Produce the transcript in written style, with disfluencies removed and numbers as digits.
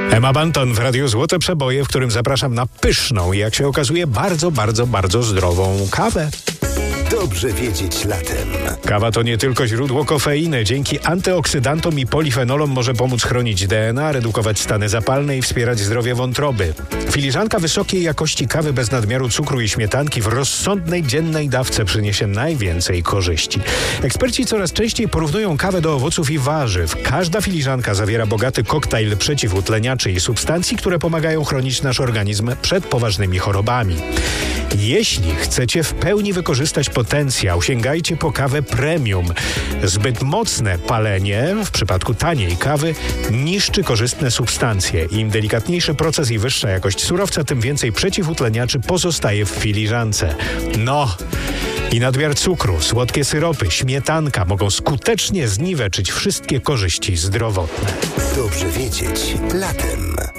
Emma Bunton w Radiu Złote Przeboje, w którym zapraszam na pyszną i jak się okazuje bardzo zdrową kawę. Dobrze wiedzieć latem. Kawa to nie tylko źródło kofeiny. Dzięki antyoksydantom i polifenolom może pomóc chronić DNA, redukować stany zapalne i wspierać zdrowie wątroby. Filiżanka wysokiej jakości kawy bez nadmiaru cukru i śmietanki w rozsądnej dziennej dawce przyniesie najwięcej korzyści. Eksperci coraz częściej porównują kawę do owoców i warzyw. Każda filiżanka zawiera bogaty koktajl przeciwutleniaczy i substancji, które pomagają chronić nasz organizm przed poważnymi chorobami. Jeśli chcecie w pełni wykorzystać potencjał, sięgajcie po kawę premium. Zbyt mocne palenie, w przypadku taniej kawy, niszczy korzystne substancje. Im delikatniejszy proces i wyższa jakość surowca, tym więcej przeciwutleniaczy pozostaje w filiżance. I nadmiar cukru, słodkie syropy, śmietanka mogą skutecznie zniweczyć wszystkie korzyści zdrowotne. Dobrze wiedzieć latem.